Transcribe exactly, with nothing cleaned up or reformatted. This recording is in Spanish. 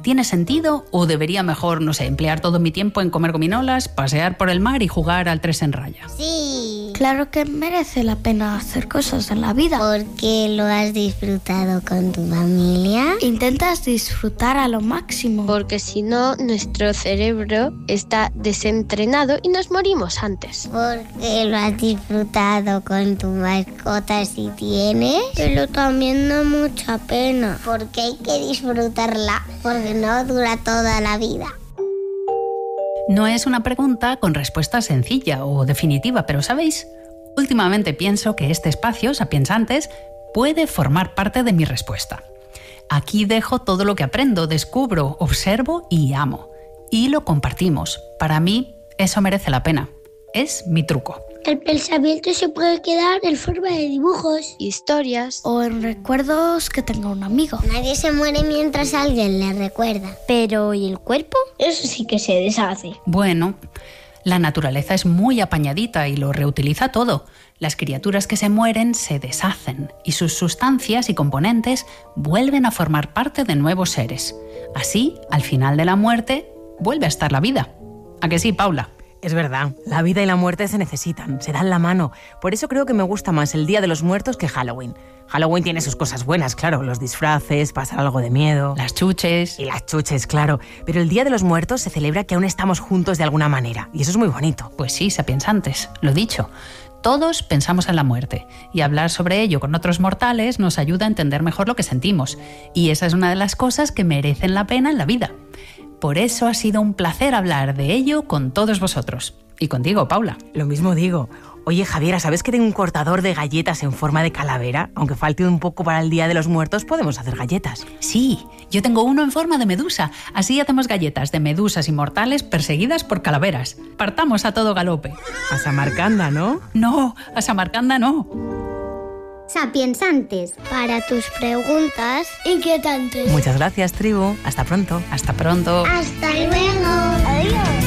¿Tiene sentido o debería mejor, no sé, emplear todo mi tiempo en comer gominolas, pasear por el mar y jugar al tres en raya? Sí. Claro que merece la pena hacer cosas en la vida. ¿Porque lo has disfrutado con tu familia? Intentas disfrutar a lo máximo. Porque si no, nuestro cerebro está desentrenado y nos morimos antes. ¿Porque lo has disfrutado con tu mascota si tienes? Pero también da mucha pena. Porque hay que disfrutarla, porque no dura toda la vida. No es una pregunta con respuesta sencilla o definitiva, pero ¿sabéis? Últimamente pienso que este espacio, Sapiensantes, puede formar parte de mi respuesta. Aquí dejo todo lo que aprendo, descubro, observo y amo. Y lo compartimos. Para mí, eso merece la pena. Es mi truco. El pensamiento se puede quedar en forma de dibujos, historias o en recuerdos que tenga un amigo. Nadie se muere mientras alguien le recuerda. Pero ¿y el cuerpo? Eso sí que se deshace. Bueno, la naturaleza es muy apañadita y lo reutiliza todo. Las criaturas que se mueren se deshacen y sus sustancias y componentes vuelven a formar parte de nuevos seres. Así, al final de la muerte, vuelve a estar la vida. ¿A que sí, Paula? Es verdad, la vida y la muerte se necesitan, se dan la mano. Por eso creo que me gusta más el Día de los Muertos que Halloween. Halloween tiene sus cosas buenas, claro, los disfraces, pasar algo de miedo. Las chuches. Y las chuches, claro. Pero el Día de los Muertos se celebra que aún estamos juntos de alguna manera. Y eso es muy bonito. Pues sí, sapiensantes, lo dicho. Todos pensamos en la muerte. Y hablar sobre ello con otros mortales nos ayuda a entender mejor lo que sentimos. Y esa es una de las cosas que merecen la pena en la vida. Por eso ha sido un placer hablar de ello con todos vosotros. Y contigo, Paula. Lo mismo digo. Oye, Javiera, ¿sabes que tengo un cortador de galletas en forma de calavera? Aunque falte un poco para el Día de los Muertos, podemos hacer galletas. Sí, yo tengo uno en forma de medusa. Así hacemos galletas de medusas inmortales perseguidas por calaveras. Partamos a todo galope. A Samarcanda, ¿no? No, a Samarcanda no. Sapiensantes. Para tus preguntas inquietantes. Muchas gracias, tribu. Hasta pronto. Hasta pronto. Hasta luego. Adiós.